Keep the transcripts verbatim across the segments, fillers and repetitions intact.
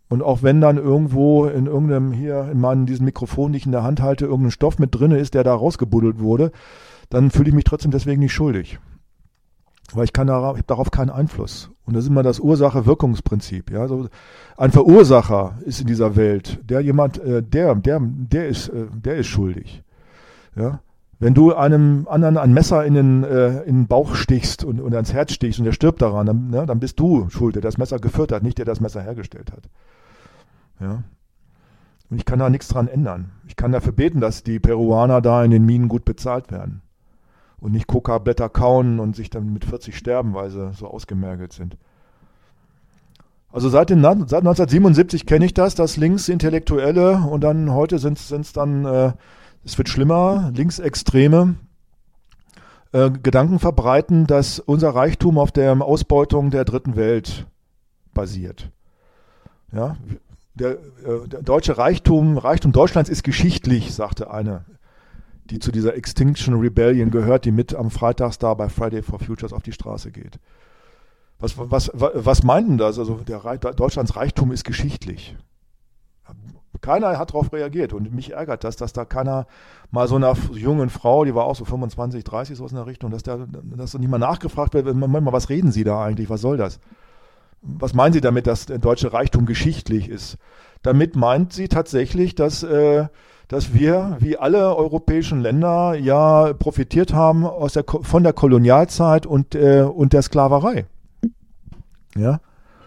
Und auch wenn dann irgendwo in irgendeinem, hier in meinem, diesem Mikrofon, die ich in der Hand halte, irgendein Stoff mit drin ist, der da rausgebuddelt wurde, dann fühle ich mich trotzdem deswegen nicht schuldig. Weil ich kann darauf, ich habe darauf keinen Einfluss. Und das ist immer das Ursache-Wirkungsprinzip. Ja? Also ein Verursacher ist in dieser Welt, der jemand, äh, der, der, der ist, äh, der ist schuldig. Ja? Wenn du einem anderen ein Messer in den, äh, in den Bauch stichst und, und ans Herz stichst und der stirbt daran, dann, ne, dann bist du schuld, der das Messer geführt hat, nicht der das Messer hergestellt hat. Ja? Und ich kann da nichts dran ändern. Ich kann dafür beten, dass die Peruaner da in den Minen gut bezahlt werden. Und nicht Coca-Blätter kauen und sich dann mit vierzig sterben, weil sie so ausgemergelt sind. Also seit, den, seit neunzehnhundertsiebenundsiebzig kenne ich das, dass Linksintellektuelle und dann heute sind es dann, äh, es wird schlimmer, Linksextreme äh, Gedanken verbreiten, dass unser Reichtum auf der Ausbeutung der dritten Welt basiert. Ja, der, äh, der deutsche Reichtum, Reichtum Deutschlands ist geschichtlich, sagte eine, die zu dieser Extinction Rebellion gehört, die mit am Freitags da bei Friday for Futures auf die Straße geht. Was, was, was meint denn das? Also der Reich, Deutschlands Reichtum ist geschichtlich. Keiner hat darauf reagiert und mich ärgert das, dass da keiner mal so einer jungen Frau, die war auch so fünfundzwanzig, dreißig, so in der Richtung, dass da dass nicht mal nachgefragt wird, mal, was reden Sie da eigentlich, was soll das? Was meinen Sie damit, dass der deutsche Reichtum geschichtlich ist? Damit meint sie tatsächlich, dass äh, dass wir, wie alle europäischen Länder, ja profitiert haben aus der, von der Kolonialzeit und, äh, und der Sklaverei. Ja.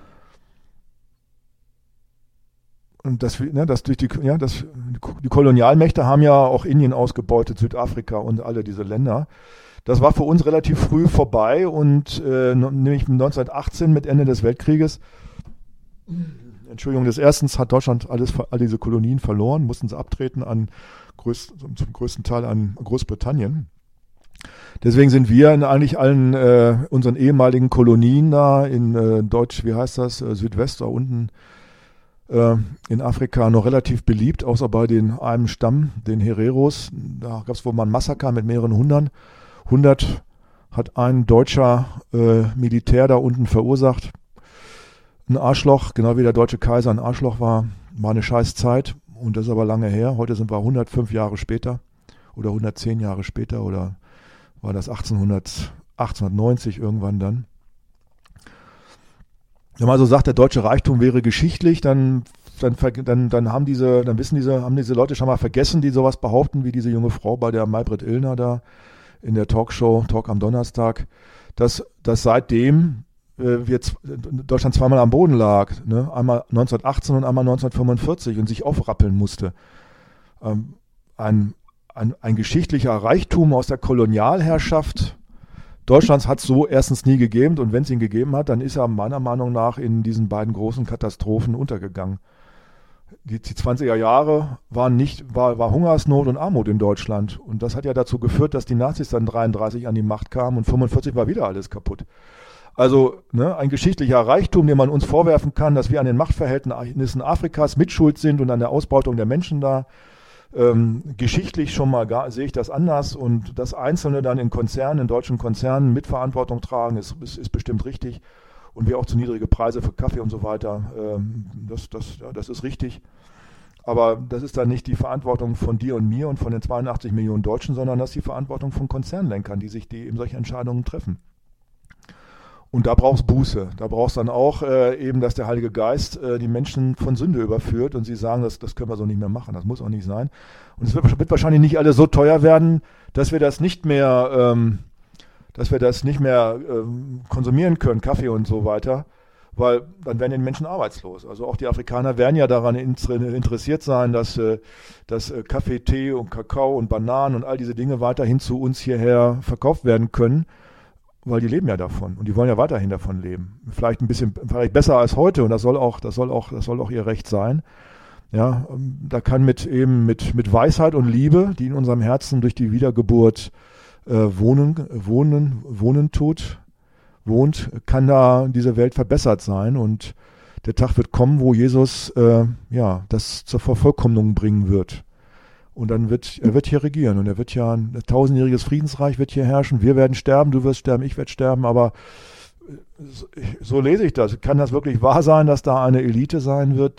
Und das, ne, das durch die, ja, das, die Kolonialmächte haben ja auch Indien ausgebeutet, Südafrika und alle diese Länder. Das war für uns relativ früh vorbei und äh, nämlich neunzehnhundertachtzehn mit Ende des Weltkrieges. Entschuldigung, des Erstens hat Deutschland alles, all diese Kolonien verloren, mussten sie abtreten an größt, zum größten Teil an Großbritannien. Deswegen sind wir in eigentlich allen äh, unseren ehemaligen Kolonien da in äh, Deutsch, wie heißt das, äh, Südwest, da unten äh, in Afrika noch relativ beliebt, außer bei den einem Stamm, den Hereros. Da gab es wohl mal ein Massaker mit mehreren Hundern. Hundert hat ein deutscher äh, Militär da unten verursacht. Ein Arschloch, genau wie der deutsche Kaiser ein Arschloch war, war eine scheiß Zeit und das ist aber lange her. Heute sind wir hundertfünf Jahre später oder hundertzehn Jahre später oder war das achtzehnhundert, achtzehnhundertneunzig irgendwann dann. Wenn man so sagt, der deutsche Reichtum wäre geschichtlich, dann, dann, dann, dann haben diese, dann wissen diese, haben diese Leute schon mal vergessen, die sowas behaupten, wie diese junge Frau bei der Maybrit Illner da in der Talkshow, Talk am Donnerstag, dass, dass seitdem wir Deutschland zweimal am Boden lag, ne? Einmal neunzehnhundertachtzehn und einmal neunzehnhundertfünfundvierzig und sich aufrappeln musste. Ähm, ein, ein, ein geschichtlicher Reichtum aus der Kolonialherrschaft Deutschlands hat es so erstens nie gegeben und wenn es ihn gegeben hat, dann ist er meiner Meinung nach in diesen beiden großen Katastrophen untergegangen. Die, die zwanziger Jahre waren nicht, war, war Hungersnot und Armut in Deutschland und das hat ja dazu geführt, dass die Nazis dann dreiunddreißig an die Macht kamen und fünfundvierzig war wieder alles kaputt. Also ne, ein geschichtlicher Reichtum, den man uns vorwerfen kann, dass wir an den Machtverhältnissen Afrikas mitschuld sind und an der Ausbeutung der Menschen da. Ähm, geschichtlich schon mal gar, sehe ich das anders und das Einzelne dann in Konzernen, in deutschen Konzernen Mitverantwortung tragen, ist, ist, ist bestimmt richtig. Und wir auch zu niedrige Preise für Kaffee und so weiter, ähm, das, das, ja, das ist richtig. Aber das ist dann nicht die Verantwortung von dir und mir und von den zweiundachtzig Millionen Deutschen, sondern das ist die Verantwortung von Konzernlenkern, die sich die eben solche Entscheidungen treffen. Und da brauchst Buße. Da brauchst dann auch äh, eben, dass der Heilige Geist äh, die Menschen von Sünde überführt und sie sagen, das, das können wir so nicht mehr machen, das muss auch nicht sein. Und es wird, wird wahrscheinlich nicht alles so teuer werden, dass wir das nicht mehr, ähm, dass wir das nicht mehr ähm, konsumieren können, Kaffee und so weiter, weil dann werden die Menschen arbeitslos. Also auch die Afrikaner werden ja daran interessiert sein, dass, äh, dass äh, Kaffee, Tee und Kakao und Bananen und all diese Dinge weiterhin zu uns hierher verkauft werden können. Weil die leben ja davon und die wollen ja weiterhin davon leben. Vielleicht ein bisschen, vielleicht besser als heute und das soll auch, das soll auch, das soll auch ihr Recht sein. Ja, da kann mit eben mit mit Weisheit und Liebe, die in unserem Herzen durch die Wiedergeburt äh, wohnen, wohnen, wohnen tut, wohnt, kann da diese Welt verbessert sein und der Tag wird kommen, wo Jesus äh, ja das zur Vervollkommnung bringen wird. Und dann wird, er wird hier regieren und er wird ja ein tausendjähriges Friedensreich wird hier herrschen. Wir werden sterben, du wirst sterben, ich werde sterben, aber so, so lese ich das. Kann das wirklich wahr sein, dass da eine Elite sein wird,